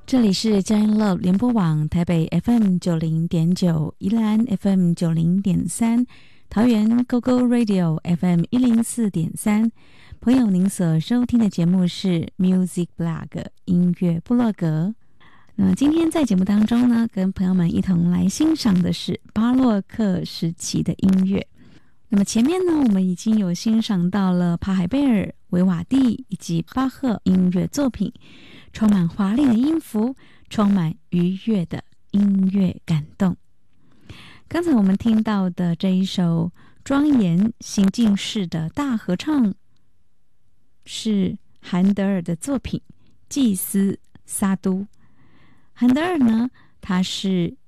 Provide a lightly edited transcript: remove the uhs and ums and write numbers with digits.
这里是佳音 Love 联播网台北 FM90.9， 宜兰 FM90.3， 桃园 GoGo Radio FM104.3。朋友，您所收听的节目是 Music Blog 音乐部落格。那今天在节目当中呢，跟朋友们一同来欣赏的是巴洛克时期的音乐。那么前面呢，我们已经有欣赏到了帕海贝尔、维瓦蒂以及巴赫音乐作品，充满华丽的音符，充满愉悦的音乐感动。刚才我们听到的这一首庄严行进式的大合唱，是韩德尔的作品《祭司撒都》。韩德尔呢，他是